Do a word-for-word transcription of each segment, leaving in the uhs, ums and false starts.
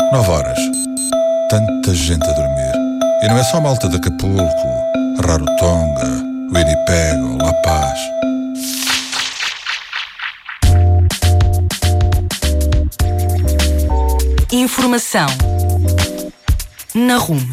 Nove horas. Tanta gente a dormir. E não é só a malta de Acapulco, Rarotonga, Winnipeg ou La Paz. Informação na Rume.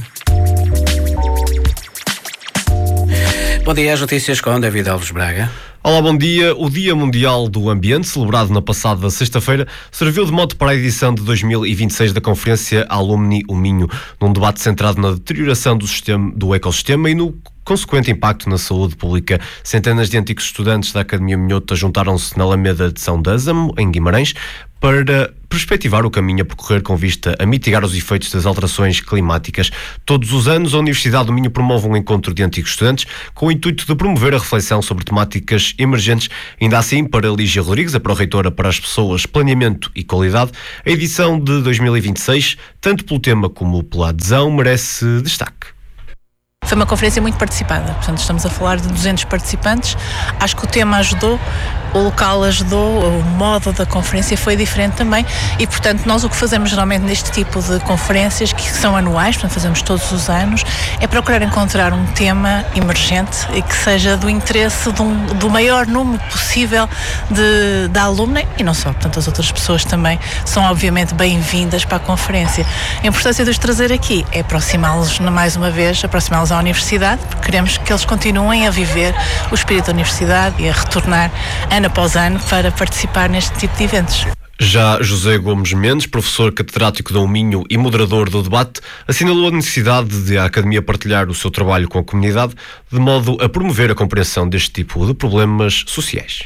Bom dia, as notícias com David Alves Braga. Olá, bom dia. O Dia Mundial do Ambiente, celebrado na passada sexta-feira, serviu de mote para a edição de dois mil e vinte e seis da Conferência Alumni O Minho, num debate centrado na deterioração do, sistema, do ecossistema e no consequente impacto na saúde pública. Centenas de antigos estudantes da Academia Minhota juntaram-se na Alameda de São Dázamo, em Guimarães, para perspectivar o caminho a percorrer com vista a mitigar os efeitos das alterações climáticas. Todos os anos, a Universidade do Minho promove um encontro de antigos estudantes com o intuito de promover a reflexão sobre temáticas emergentes. Ainda assim, para Lígia Rodrigues, a pró-reitora para as pessoas, planeamento e qualidade, a edição de dois mil e vinte e seis, tanto pelo tema como pela adesão, merece destaque. Foi uma conferência muito participada, portanto estamos a falar de duzentos participantes. Acho que o tema ajudou, o local ajudou, o modo da conferência foi diferente também e, portanto, nós o que fazemos geralmente neste tipo de conferências, que são anuais, portanto fazemos todos os anos, é procurar encontrar um tema emergente e que seja do interesse de um, do maior número possível de, de alumni e não só, portanto as outras pessoas também são obviamente bem-vindas para a conferência. A importância de os trazer aqui é aproximá-los, mais uma vez, aproximá-los à universidade, porque queremos que eles continuem a viver o espírito da universidade e a retornar ano após ano para participar neste tipo de eventos. Já José Gomes Mendes, professor catedrático da U Minho e moderador do debate, assinalou a necessidade de a Academia partilhar o seu trabalho com a comunidade, de modo a promover a compreensão deste tipo de problemas sociais.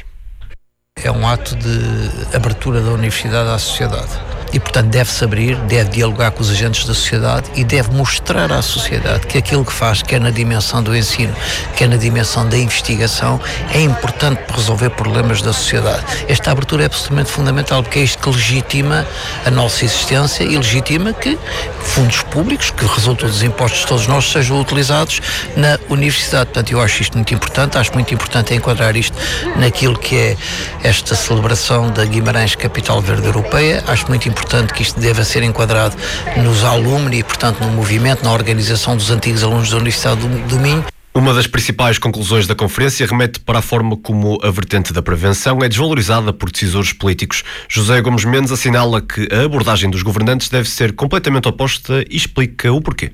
É um ato de abertura da universidade à sociedade. E, portanto, deve-se abrir, deve dialogar com os agentes da sociedade e deve mostrar à sociedade que aquilo que faz, quer na dimensão do ensino, quer na dimensão da investigação, é importante para resolver problemas da sociedade. Esta abertura é absolutamente fundamental, porque é isto que legitima a nossa existência e legitima que fundos públicos, que resultam dos impostos de todos nós, sejam utilizados na universidade. Portanto, eu acho isto muito importante, acho muito importante enquadrar isto naquilo que é esta celebração da Guimarães Capital Verde Europeia. Acho muito importante Portanto, que isto deva ser enquadrado nos alumni e, portanto, no movimento, na organização dos antigos alunos da Universidade do, do Minho. Uma das principais conclusões da conferência remete para a forma como a vertente da prevenção é desvalorizada por decisores políticos. José Gomes Mendes assinala que a abordagem dos governantes deve ser completamente oposta e explica o porquê.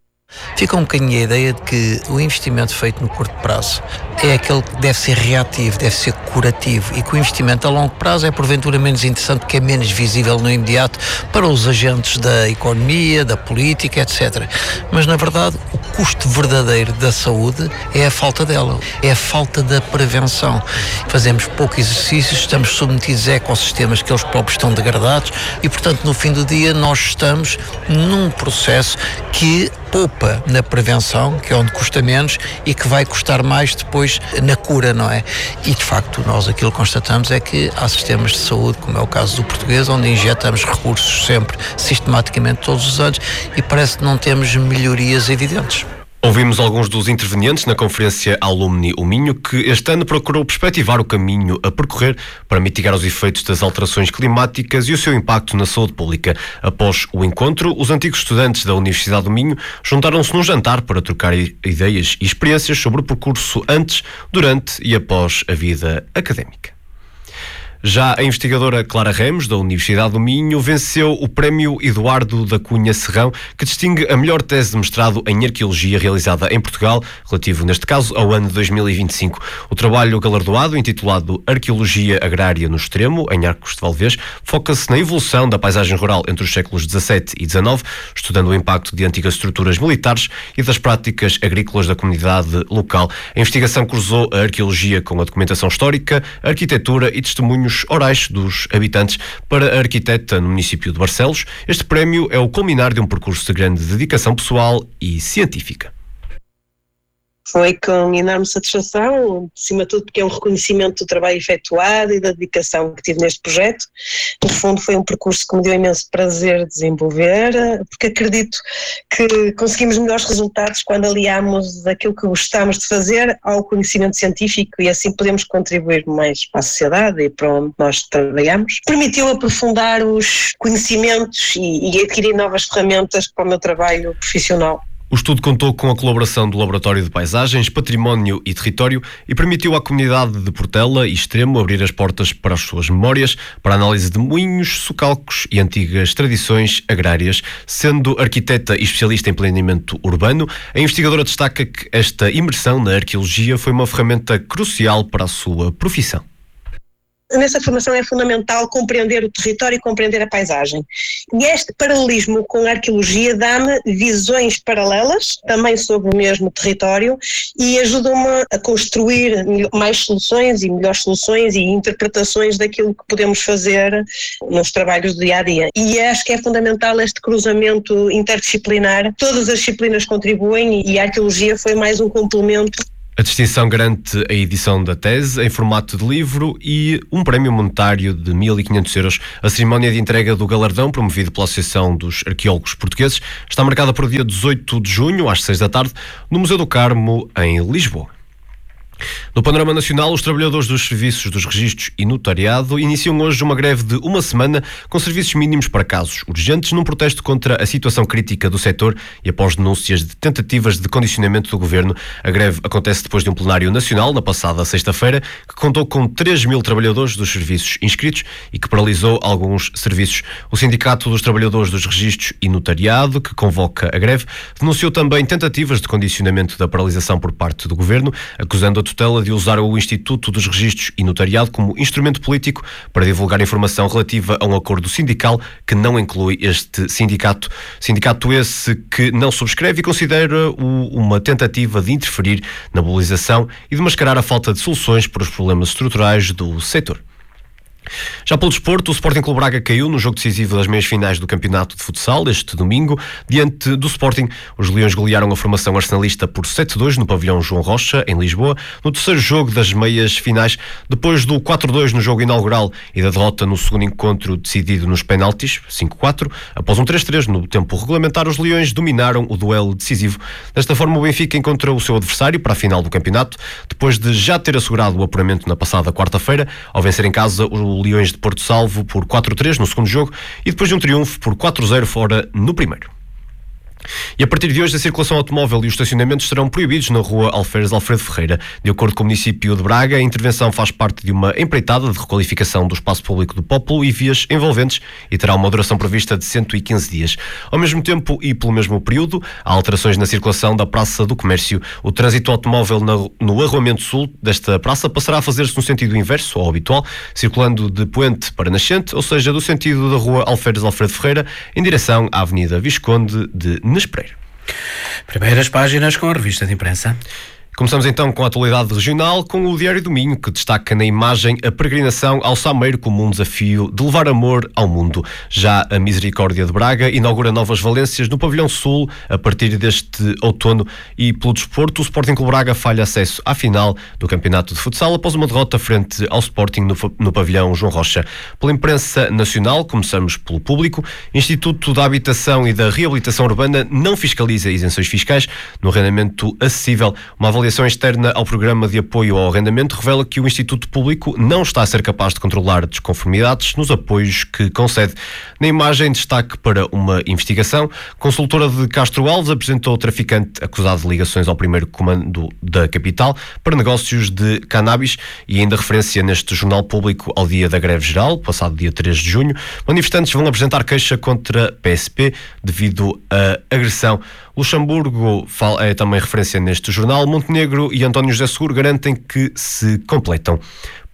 Fica um bocadinho a ideia de que o investimento feito no curto prazo é aquele que deve ser reativo, deve ser curativo e que o investimento a longo prazo é porventura menos interessante porque é menos visível no imediato para os agentes da economia, da política, etcétera. Mas, na verdade, o custo verdadeiro da saúde é a falta dela, é a falta da prevenção. Fazemos pouco exercício, estamos submetidos a ecossistemas que eles próprios estão degradados e, portanto, no fim do dia nós estamos num processo que poupa na prevenção, que é onde custa menos e que vai custar mais depois na cura, não é? E de facto nós aquilo que constatamos é que há sistemas de saúde, como é o caso do português, onde injetamos recursos sempre, sistematicamente, todos os anos e parece que não temos melhorias evidentes. Ouvimos alguns dos intervenientes na Conferência Alumni O Minho, que este ano procurou perspectivar o caminho a percorrer para mitigar os efeitos das alterações climáticas e o seu impacto na saúde pública. Após o encontro, os antigos estudantes da Universidade do Minho juntaram-se num jantar para trocar ideias e experiências sobre o percurso antes, durante e após a vida académica. Já a investigadora Clara Ramos, da Universidade do Minho, venceu o Prémio Eduardo da Cunha Serrão, que distingue a melhor tese de mestrado em arqueologia realizada em Portugal, relativo, neste caso, ao ano de dois mil e vinte e cinco. O trabalho galardoado, intitulado Arqueologia Agrária no Extremo, em Arcos de Valdevez, foca-se na evolução da paisagem rural entre os séculos dezassete e dezanove, estudando o impacto de antigas estruturas militares e das práticas agrícolas da comunidade local. A investigação cruzou a arqueologia com a documentação histórica, a arquitetura e testemunhos orais dos habitantes. Para a arquiteta no município de Barcelos, este prémio é o culminar de um percurso de grande dedicação pessoal e científica. Foi com enorme satisfação, acima de tudo porque é um reconhecimento do trabalho efetuado e da dedicação que tive neste projeto. No fundo foi um percurso que me deu imenso prazer desenvolver, porque acredito que conseguimos melhores resultados quando aliamos aquilo que gostamos de fazer ao conhecimento científico e assim podemos contribuir mais para a sociedade e para onde nós trabalhamos. Permitiu aprofundar os conhecimentos e, e adquirir novas ferramentas para o meu trabalho profissional. O estudo contou com a colaboração do Laboratório de Paisagens, Património e Território e permitiu à comunidade de Portela e Extremo abrir as portas para as suas memórias, para a análise de moinhos, socalcos e antigas tradições agrárias. Sendo arquiteta e especialista em planeamento urbano, a investigadora destaca que esta imersão na arqueologia foi uma ferramenta crucial para a sua profissão. Nessa formação é fundamental compreender o território e compreender a paisagem. E este paralelismo com a arqueologia dá-me visões paralelas, também sobre o mesmo território, e ajuda-me a construir mais soluções e melhores soluções e interpretações daquilo que podemos fazer nos trabalhos do dia-a-dia. E acho que é fundamental este cruzamento interdisciplinar. Todas as disciplinas contribuem e a arqueologia foi mais um complemento. A distinção garante a edição da tese em formato de livro e um prémio monetário de mil e quinhentos euros. A cerimónia de entrega do galardão, promovido pela Associação dos Arqueólogos Portugueses, está marcada para o dia dezoito de junho, às seis da tarde, no Museu do Carmo, em Lisboa. No panorama nacional, os trabalhadores dos serviços dos registros e notariado iniciam hoje uma greve de uma semana com serviços mínimos para casos urgentes num protesto contra a situação crítica do setor e após denúncias de tentativas de condicionamento do governo. A greve acontece depois de um plenário nacional, na passada sexta-feira, que contou com três mil trabalhadores dos serviços inscritos e que paralisou alguns serviços. O Sindicato dos Trabalhadores dos Registros e Notariado, que convoca a greve, denunciou também tentativas de condicionamento da paralisação por parte do governo, acusando a tutela de usar o Instituto dos Registros e Notariado como instrumento político para divulgar informação relativa a um acordo sindical que não inclui este sindicato. Sindicato esse que não subscreve e considera o, uma tentativa de interferir na mobilização e de mascarar a falta de soluções para os problemas estruturais do setor. Já pelo desporto, o Sporting Clube Braga caiu no jogo decisivo das meias finais do campeonato de futsal este domingo. Diante do Sporting, os Leões golearam a formação arsenalista por sete a dois no pavilhão João Rocha, em Lisboa, no terceiro jogo das meias finais, depois do quatro a dois no jogo inaugural e da derrota no segundo encontro decidido nos penaltis, cinco a quatro. Após um três a três no tempo regulamentar, os Leões dominaram o duelo decisivo. Desta forma, o Benfica encontrou o seu adversário para a final do campeonato, depois de já ter assegurado o apuramento na passada quarta-feira, ao vencer em casa o Leões de Porto Salvo por quatro a três no segundo jogo e depois de um triunfo por quatro a zero fora no primeiro. E a partir de hoje a circulação automóvel e os estacionamentos serão proibidos na rua Alferes Alfredo Ferreira. De acordo com o município de Braga, a intervenção faz parte de uma empreitada de requalificação do espaço público do Pópulo e vias envolventes e terá uma duração prevista de cento e quinze dias. Ao mesmo tempo e pelo mesmo período, há alterações na circulação da Praça do Comércio. O trânsito automóvel no arruamento sul desta praça passará a fazer-se no sentido inverso ao habitual, circulando de Poente para Nascente, ou seja, do sentido da rua Alferes Alfredo Ferreira em direção à Avenida Visconde de Nespreiro. Primeiras páginas com a revista de imprensa. Começamos então com a atualidade regional, com o Diário do Minho, que destaca na imagem a peregrinação ao Sameiro como um desafio de levar amor ao mundo. Já a Misericórdia de Braga inaugura novas valências no Pavilhão Sul a partir deste outono e pelo desporto, o Sporting Clube Braga falha acesso à final do Campeonato de Futsal após uma derrota frente ao Sporting no, no Pavilhão João Rocha. Pela imprensa nacional, começamos pelo público. Instituto da Habitação e da Reabilitação Urbana não fiscaliza isenções fiscais no arrendamento acessível. Uma avaliação A avaliação externa ao programa de apoio ao arrendamento revela que o Instituto Público não está a ser capaz de controlar desconformidades nos apoios que concede. Na imagem, destaque para uma investigação. Consultora de Castro Alves apresentou o traficante acusado de ligações ao primeiro comando da capital para negócios de cannabis e ainda referência neste jornal público ao dia da greve geral, passado dia três de junho. Manifestantes vão apresentar queixa contra P S P devido à agressão. Luxemburgo é também referência neste jornal. Montenegro e António José Seguro garantem que se completam.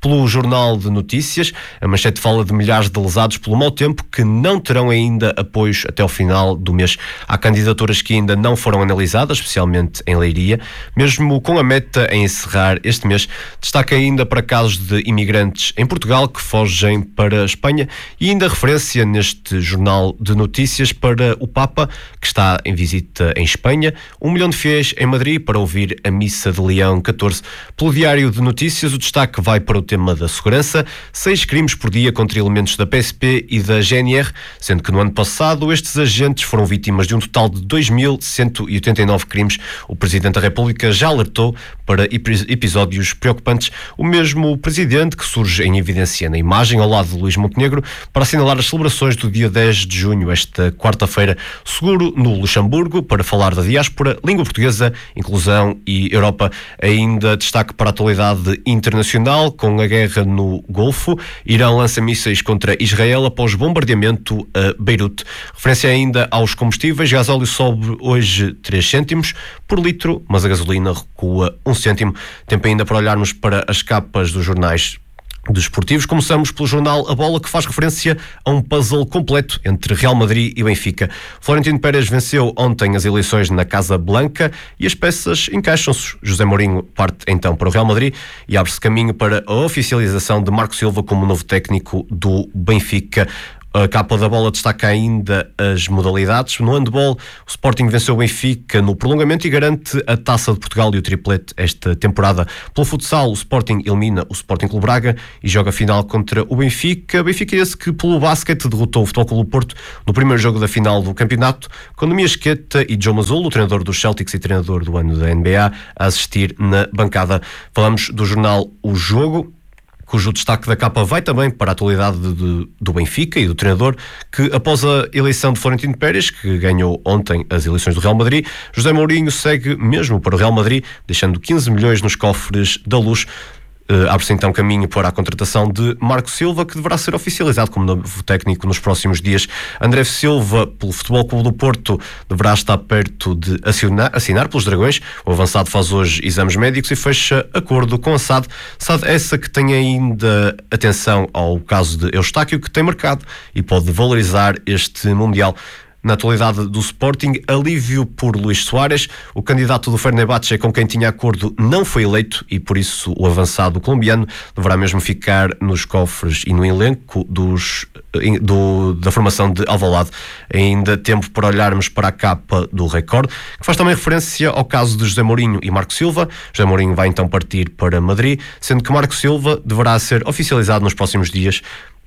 pelo Jornal de Notícias. A manchete fala de milhares de lesados pelo mau tempo que não terão ainda apoios até ao final do mês. Há candidaturas que ainda não foram analisadas, especialmente em Leiria, mesmo com a meta em encerrar este mês. Destaca ainda para casos de imigrantes em Portugal que fogem para a Espanha e ainda referência neste Jornal de Notícias para o Papa, que está em visita em Espanha, um milhão de fiéis em Madrid para ouvir a Missa de Leão catorze. Pelo Diário de Notícias, o destaque vai para o tema da segurança, seis crimes por dia contra elementos da P S P e da G N R, sendo que no ano passado estes agentes foram vítimas de um total de dois mil cento e oitenta e nove crimes. O Presidente da República já alertou para episódios preocupantes. O mesmo Presidente que surge em evidência na imagem ao lado de Luís Montenegro para assinalar as celebrações do dia dez de junho, esta quarta-feira, seguro no Luxemburgo, para falar da diáspora, língua portuguesa, inclusão e Europa. Ainda destaque para a atualidade internacional, com a guerra no Golfo. Irão lança mísseis contra Israel após bombardeamento a Beirute. Referência ainda aos combustíveis. Gasóleo sobe hoje três cêntimos por litro, mas a gasolina recua um cêntimo. Tempo ainda para olharmos para as capas dos jornais desportivos. Começamos pelo jornal A Bola, que faz referência a um puzzle completo entre Real Madrid e Benfica. Florentino Pérez venceu ontem as eleições na Casa Blanca e as peças encaixam-se. José Mourinho parte então para o Real Madrid e abre-se caminho para a oficialização de Marco Silva como novo técnico do Benfica. A capa da Bola destaca ainda as modalidades. No handball, o Sporting venceu o Benfica no prolongamento e garante a Taça de Portugal e o triplete esta temporada. Pelo futsal, o Sporting elimina o Sporting Clube Braga e joga a final contra o Benfica. Benfica esse que, pelo basquete, derrotou o Futebol Clube Porto no primeiro jogo da final do campeonato, com Noemi Esqueta e Joe Mazzulo, o treinador dos Celtics e treinador do ano da N B A, a assistir na bancada. Falamos do jornal O Jogo, cujo destaque da capa vai também para a atualidade de, de, do Benfica e do treinador, que após a eleição de Florentino Pérez, que ganhou ontem as eleições do Real Madrid, José Mourinho segue mesmo para o Real Madrid, deixando quinze milhões nos cofres da Luz. Uh, abre-se então caminho para a contratação de Marco Silva, que deverá ser oficializado como novo técnico nos próximos dias. André Silva, pelo Futebol Clube do Porto, deverá estar perto de assinar, assinar pelos Dragões. O avançado faz hoje exames médicos e fecha acordo com a S A D. S A D essa que tem ainda atenção ao caso de Eustáquio, que tem marcado e pode valorizar este Mundial. Na atualidade do Sporting, alívio por Luís Soares. O candidato do Fenerbahçe com quem tinha acordo não foi eleito e por isso o avançado colombiano deverá mesmo ficar nos cofres e no elenco dos, do, da formação de Alvalade. Ainda tempo para olharmos para a capa do Record, que faz também referência ao caso de José Mourinho e Marco Silva. José Mourinho vai então partir para Madrid, sendo que Marco Silva deverá ser oficializado nos próximos dias.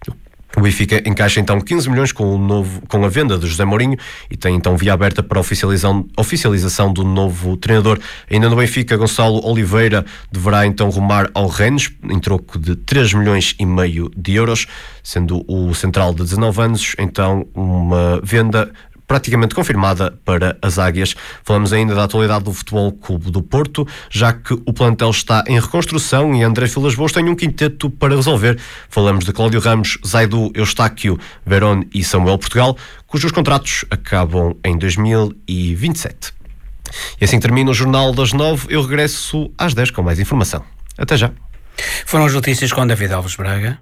O Benfica encaixa então quinze milhões com, o novo, com a venda de José Mourinho e tem então via aberta para a oficialização, oficialização do novo treinador. Ainda no Benfica, Gonçalo Oliveira deverá então rumar ao Rennes em troco de três milhões e meio de euros, sendo o central de dezanove anos então uma venda praticamente confirmada para as Águias. Falamos ainda da atualidade do Futebol Clube do Porto, já que o plantel está em reconstrução e André Vilas Boas tem um quinteto para resolver. Falamos de Cláudio Ramos, Zaidu, Eustáquio, Verón e Samuel Portugal, cujos contratos acabam em dois mil e vinte e sete. E assim termina o Jornal das Nove. Eu regresso às dez com mais informação. Até já. Foram as notícias com David Alves Braga.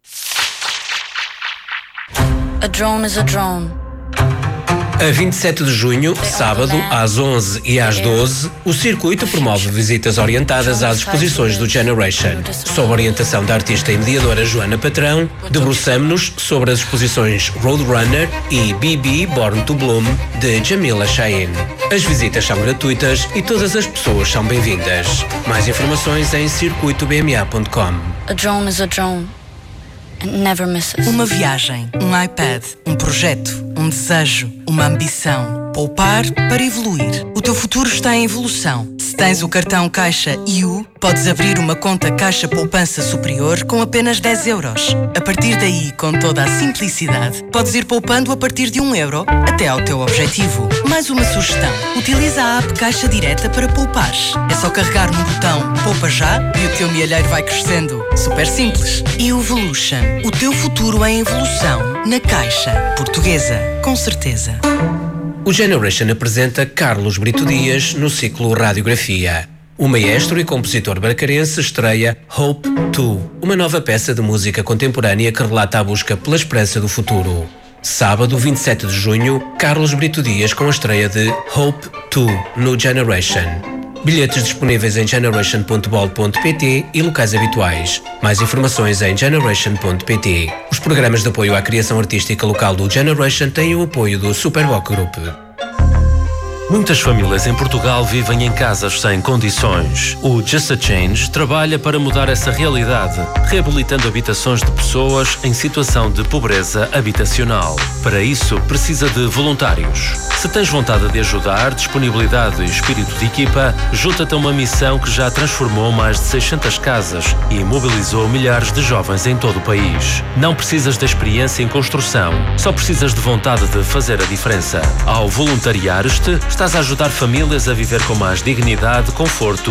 A drone is a drone. A vinte e sete de junho, sábado, às onze e às doze, o circuito promove visitas orientadas às exposições do Generation. Sob orientação da artista e mediadora Joana Patrão, debruçamo-nos sobre as exposições Roadrunner e B B Born to Bloom, de Jamila Cheyenne. As visitas são gratuitas e todas as pessoas são bem-vindas. Mais informações em circuito b m a ponto com. A drone is a drone. Never misses. Uma viagem, um iPad, um projeto, um desejo, uma ambição. Poupar para evoluir. O teu futuro está em evolução. Se tens o cartão Caixa I U, podes abrir uma conta Caixa Poupança Superior com apenas dez euros. A partir daí, com toda a simplicidade, podes ir poupando a partir de um euro até ao teu objetivo. Mais uma sugestão. Utiliza a app Caixa Direta para poupar. É só carregar no botão Poupa Já e o teu milheiro vai crescendo. Super simples. Evolution. O teu futuro em evolução na Caixa Portuguesa. Com certeza. O Generation apresenta Carlos Brito Dias no ciclo Radiografia. O maestro e compositor bracarense estreia Hope dois, uma nova peça de música contemporânea que relata a busca pela esperança do futuro. Sábado, vinte e sete de junho, Carlos Brito Dias com a estreia de Hope dois no Generation. Bilhetes disponíveis em generation ponto bol ponto pt e locais habituais. Mais informações em generation ponto pt. Os programas de apoio à criação artística local do Generation têm o apoio do Superboc Group. Muitas famílias em Portugal vivem em casas sem condições. O Just a Change trabalha para mudar essa realidade, reabilitando habitações de pessoas em situação de pobreza habitacional. Para isso, precisa de voluntários. Se tens vontade de ajudar, disponibilidade e espírito de equipa, junta-te a uma missão que já transformou mais de seiscentas casas e mobilizou milhares de jovens em todo o país. Não precisas de experiência em construção, só precisas de vontade de fazer a diferença. Ao voluntariares-te, estás a ajudar famílias a viver com mais dignidade, conforto